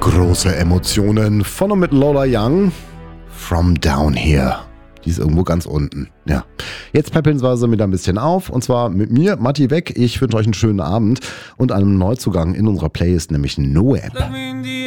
Große Emotionen von und mit Lola Young. From Down Here. Die ist irgendwo ganz unten. Ja. Jetzt peppeln wir sie wieder ein bisschen auf. Und zwar mit mir, Matti Weck. Ich wünsche euch einen schönen Abend und einen Neuzugang in unserer Playlist, nämlich No App.